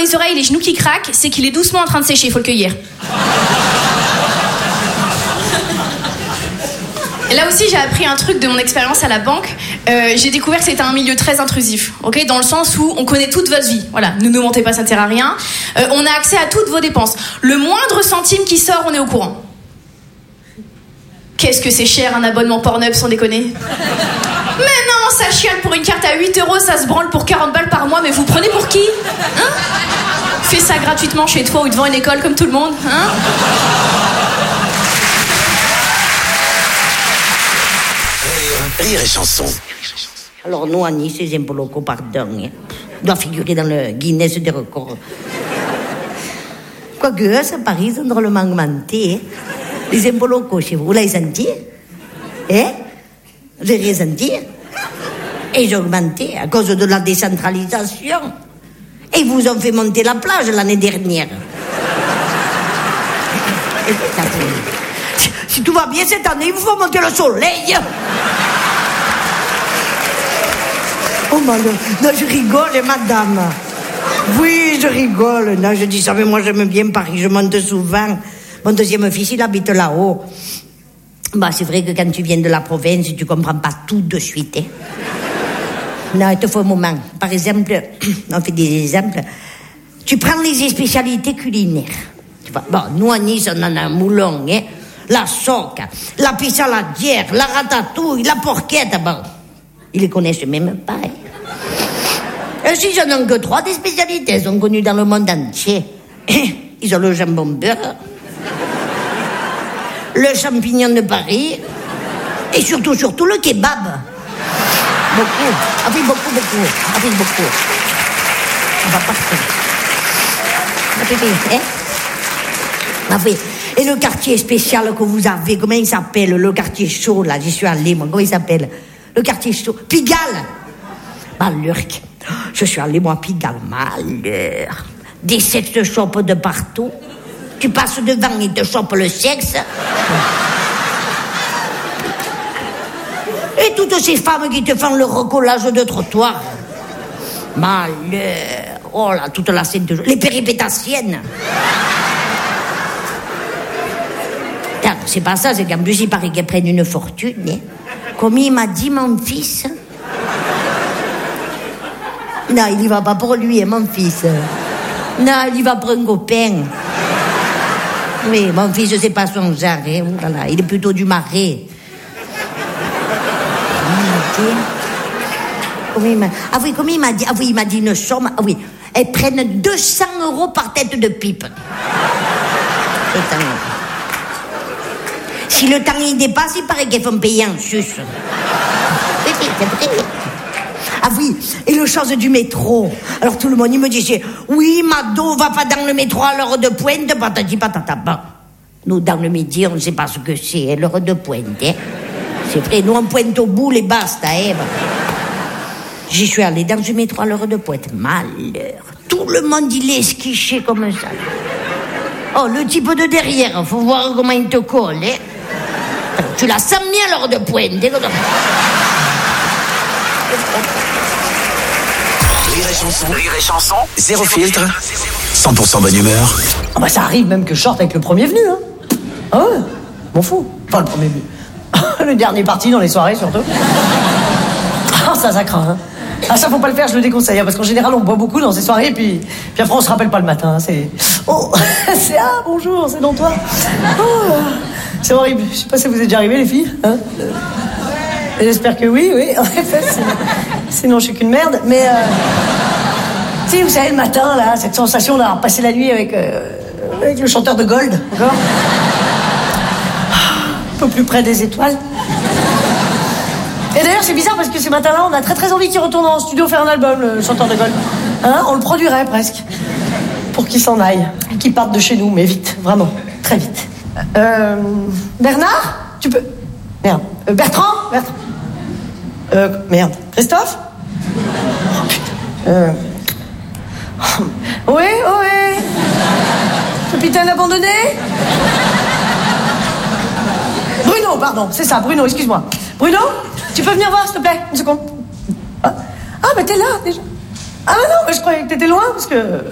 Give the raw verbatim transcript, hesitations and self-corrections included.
les oreilles, les genoux qui craquent, c'est qu'il est doucement en train de sécher, faut le cueillir. Et là aussi, j'ai appris un truc de mon expérience à la banque. Euh, j'ai découvert que c'était un milieu très intrusif, ok, dans le sens où on connaît toute votre vie. Voilà, ne nous mentez pas, ça ne sert à rien. Euh, on a accès à toutes vos dépenses. Le moindre centime qui sort, on est au courant. Qu'est-ce que c'est cher un abonnement Pornhub, sans déconner. Mais non, ça chiale pour une carte à huit euros, ça se branle pour quarante balles par mois, mais vous prenez pour qui, hein? Fais ça gratuitement chez toi ou devant une école comme tout le monde, hein? Rire et chanson. Alors nous, à Nice, les impôts locaux, pardon, hein, doivent figurer dans le Guinness des records. Quoique, à Paris, ils ont drôlement augmenté. Hein. Les impôts locaux chez vous, vous l'avez senti? Hein? Vous avez rien senti? Et ils ont augmenté à cause de la décentralisation. Et ils vous ont fait monter la plage l'année dernière. Si tout va bien cette année, il vous faut monter le soleil. Oh, non, non, je rigole, madame. Oui, je rigole. Non, je dis ça, mais moi, j'aime bien Paris. Je monte souvent. Mon deuxième fils, il habite là-haut. Bah, c'est vrai que quand tu viens de la province, tu comprends pas tout de suite. Hein. Non, il te faut un moment. Par exemple, on fait des exemples. Tu prends les spécialités culinaires. Tu vois, bon, nous, à Nice, on en a un moulon, hein. La soque, la pisse à la bière, la ratatouille, la porquette. Bon, ils les connaissent même pas. Hein. Et si j'en ai que trois des spécialités, elles sont connues dans le monde entier. Ils ont le jambon beurre, le champignon de Paris, et surtout, surtout le kebab. Beaucoup. Ah oui, beaucoup, beaucoup. Ah oui, beaucoup. On va partir. Ah oui, hein? Ah oui. Et le quartier spécial que vous avez, comment il s'appelle? Le quartier chaud, là, j'y suis allée, moi. Comment il s'appelle? Le quartier chaud. Pigalle. Malheur. Je suis allée, moi, à Pigalle. Malheur. Des sex shops de partout. Tu passes devant, ils te chopent le sexe. Et toutes ces femmes qui te font le recollage de trottoir. Malheur. Oh là, toute la scène de... Les péripétassiennes. C'est pas ça, c'est qu'en plus, il paraît qu'elles prennent une fortune. Hein. Comme il m'a dit, mon fils. Non, il y va pas pour lui, hein, mon fils. Non, il y va pour un copain. Oui, mon fils, c'est pas son genre. Hein. Ouh là là, il est plutôt du Marais. Comment il m'a... Ah oui, comment il m'a dit? Ah oui, il m'a dit une somme. Ah oui, elles prennent deux cents euros par tête de pipe. Si le temps y dépasse, il paraît qu'elles font payer en sus. Ah oui, et le chose du métro. Alors tout le monde, il me disait, oui, Mado, va pas dans le métro à l'heure de pointe, patati patata. Bon, nous, dans le midi, on ne sait pas ce que c'est, l'heure de pointe. Hein. C'est vrai, nous, on pointe au bout, les basta. Hein. J'y suis allée dans le métro à l'heure de pointe. Malheur. Tout le monde, il est esquiché comme ça. Oh, le type de derrière, faut voir comment il te colle. Hein. Tu la sens bien à l'heure de pointe. Rire et chanson. Rire et chanson. Zéro filtre. cent pour cent bonne humeur. Ah bah ça arrive même que je sorte avec le premier venu. Hein. Ah ouais, m'en fous. Enfin, le premier venu. Le dernier parti dans les soirées, surtout. Ah, ça, ça craint. Hein. Ah, ça, faut pas le faire, je le déconseille. Hein, parce qu'en général, on boit beaucoup dans ces soirées, et puis, puis après, on se rappelle pas le matin. Hein, c'est... Oh, c'est... Ah, bonjour, c'est dans toi. Oh, c'est horrible. Je sais pas si vous êtes déjà arrivés, les filles. Hein. J'espère que oui, oui. En effet, sinon, je suis qu'une merde. Mais, euh... tu sais, vous savez, le matin, là, cette sensation d'avoir passé la nuit avec, euh... avec le chanteur de Gold, encore. Un peu plus près des étoiles. Et d'ailleurs, c'est bizarre parce que ce matin-là, on a très très envie qu'il retourne en studio faire un album, le chanteur de Gold. Hein, on le produirait presque. Pour qu'il s'en aille. Qu'il parte de chez nous, mais vite, vraiment, très vite. Euh. Bernard? Tu peux. Merde. Euh, Bertrand? Bertrand. Euh. Merde. Christophe? Oh putain. Euh. Oui, oui. Capitaine abandonné? Bruno, pardon, c'est ça, Bruno, excuse-moi. Bruno, tu peux venir voir, s'il te plaît, une seconde. Ah, ah mais t'es là, déjà. Ah, mais non, mais je croyais que t'étais loin, parce que...